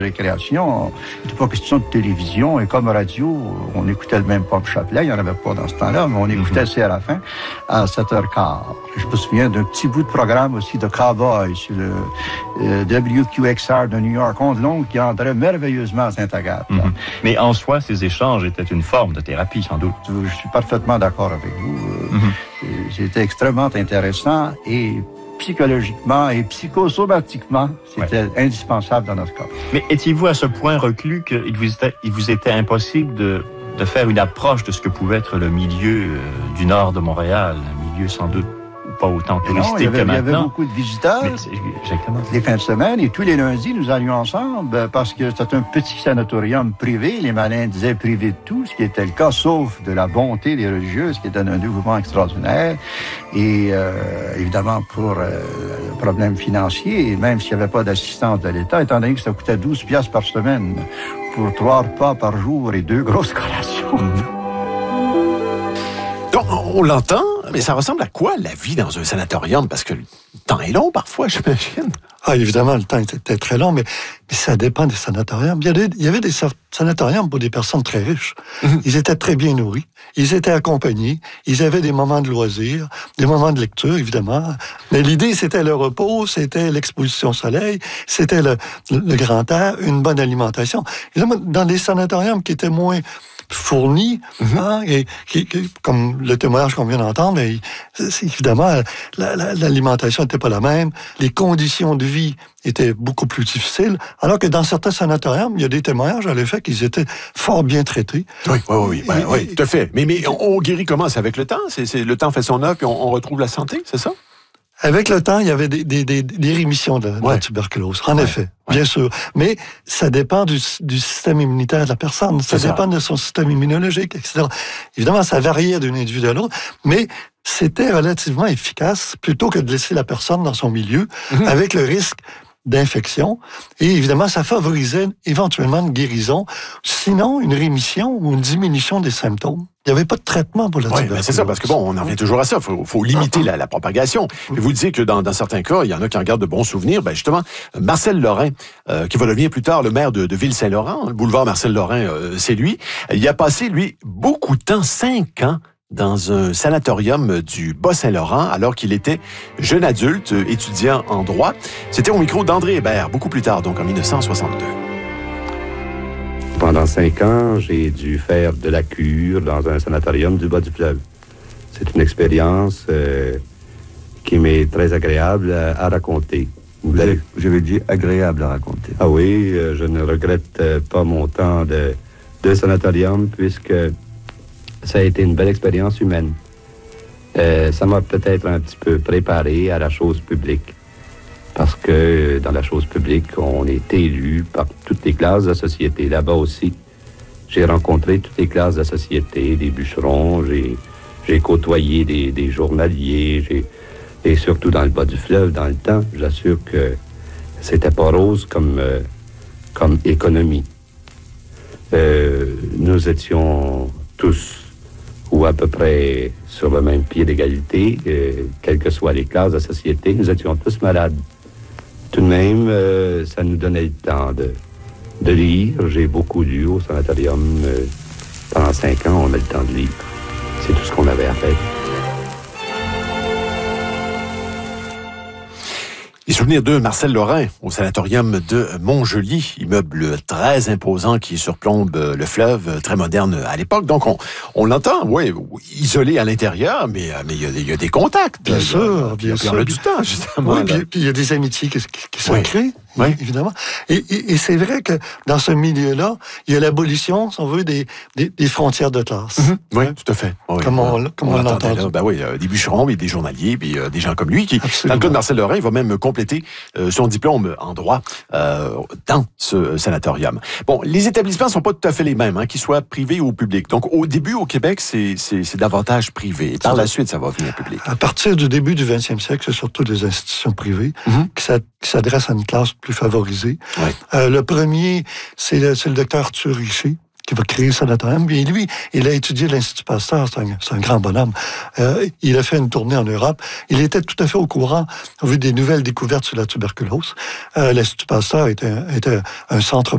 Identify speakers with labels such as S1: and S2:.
S1: récréation, il n'était pas question de télévision, et comme radio, on écoutait le même Paul Chapelet, il n'y en avait pas dans ce temps-là, mais on écoutait CRF1à 7h15. Je me souviens d'un petit bout de programme aussi de Cowboy sur le WQXR de New York, onde longue, qui entrait merveilleusement à Saint-Agathe.
S2: Mais en soi, ces échanges étaient une forme de thérapie, sans doute.
S1: Je suis parfaitement d'accord avec vous. C'était extrêmement intéressant et psychologiquement et psychosomatiquement, c'était indispensable dans notre cas.
S2: Mais étiez-vous à ce point reclus qu'il vous était impossible de faire une approche de ce que pouvait être le milieu du nord de Montréal, un milieu sans doute pas autant touristique que maintenant?
S1: Il y avait beaucoup de visiteurs.
S2: Exactement.
S1: Les fins de semaine, et tous les lundis, nous allions ensemble parce que c'était un petit sanatorium privé. Les malins disaient privé de tout, ce qui était le cas, sauf de la bonté des religieuses, qui était un dévouement extraordinaire. Et évidemment, pour le problème financier, même s'il n'y avait pas d'assistance de l'État, étant donné que ça coûtait 12 piastres par semaine pour 3 repas par jour et 2 grosses collations.
S3: Donc, on l'entend, mais ça ressemble à quoi, la vie dans un sanatorium? Parce que le temps est long, parfois, j'imagine.
S4: Ah, évidemment, le temps était très long, mais ça dépend des sanatoriums. Il y avait des sanatoriums pour des personnes très riches. Ils étaient très bien nourris. Ils étaient accompagnés. Ils avaient des moments de loisirs, des moments de lecture, évidemment. Mais l'idée, c'était le repos, c'était l'exposition au soleil, c'était le grand air, une bonne alimentation. Évidemment, dans des sanatoriums qui étaient moins fournis, et comme le témoignage qu'on vient d'entendre, mais évidemment, l'alimentation n'était pas la même, les conditions de vie étaient beaucoup plus difficiles, alors que dans certains sanatoriums, il y a des témoignages à l'effet qu'ils étaient fort bien traités.
S3: Oui, tout à fait. Mais on guérit comment? C'est avec le temps? C'est le temps fait son œuvre, puis on retrouve la santé, c'est ça?
S4: Avec le temps, il y avait des rémissions de la tuberculose, en effet, bien sûr. Mais ça dépend du système immunitaire de la personne, ça dépend de son système immunologique, etc. Évidemment, ça variait d'un individu à l'autre, mais c'était relativement efficace plutôt que de laisser la personne dans son milieu avec le risque d'infection. Et évidemment, ça favorisait éventuellement une guérison, sinon une rémission ou une diminution des symptômes. Il n'y avait pas de traitement pour la tuberculose.
S3: C'est ça, parce que on en revient toujours à ça. Faut limiter la propagation. Et vous disiez que dans certains cas, il y en a qui en gardent de bons souvenirs. Ben justement, Marcel Lorrain, qui va devenir plus tard le maire de Ville-Saint-Laurent, le boulevard Marcel Lorrain, c'est lui. Il a passé, lui, beaucoup de temps, 5 ans, dans un sanatorium du Bas-Saint-Laurent, alors qu'il était jeune adulte, étudiant en droit. C'était au micro d'André Hébert, beaucoup plus tard, donc en 1962.
S5: Pendant 5 ans, j'ai dû faire de la cure dans un sanatorium du bas du fleuve. C'est une expérience qui m'est très agréable à raconter.
S6: J'avais dit agréable à raconter.
S5: Ah oui, je ne regrette pas mon temps de sanatorium puisque ça a été une belle expérience humaine. Ça m'a peut-être un petit peu préparé à la chose publique. Parce que dans la chose publique, on est élu par toutes les classes de la société. Là-bas aussi, j'ai rencontré toutes les classes de la société, des bûcherons, j'ai côtoyé des journaliers, et surtout dans le bas du fleuve, dans le temps, j'assure que c'était pas rose comme économie. Nous étions tous, ou à peu près sur le même pied d'égalité, quelles que soient les classes de la société, nous étions tous malades. Tout de même, ça nous donnait le temps de lire. J'ai beaucoup lu au sanatorium. Pendant 5 ans, on a le temps de lire. C'est tout ce qu'on avait à faire.
S3: Les souvenirs de Marcel Lorrain au sanatorium de Montjoly, immeuble très imposant qui surplombe le fleuve, très moderne à l'époque. Donc on l'entend, isolé à l'intérieur, mais il y a des contacts.
S4: Bien sûr.
S3: On a du temps, justement.
S4: Oui, puis il y a des amitiés qui se créent. Oui, évidemment. Et c'est vrai que dans ce milieu-là, il y a l'abolition, si on veut, des frontières de classe.
S3: Oui, tout à fait.
S4: Comme on l'entend.
S3: Des bûcherons, des journaliers, puis des gens comme lui qui, absolument. Dans le cas de Marcel Lorrain, il va même compléter son diplôme en droit dans ce sanatorium. Bon, les établissements sont pas tout à fait les mêmes, qu'ils soient privés ou publics. Donc, au début, au Québec, c'est davantage privé. Par la suite, ça va venir public.
S4: À partir du début du 20e siècle, c'est surtout des institutions privées qui s'adressent à une classe plus favorisé. Le premier, c'est le docteur Arthur Richer, qui va créer le sanatorium. Et lui, il a étudié l'Institut Pasteur, c'est un grand bonhomme. Il a fait une tournée en Europe. Il était tout à fait au courant, au vu des nouvelles découvertes sur la tuberculose. L'Institut Pasteur était un centre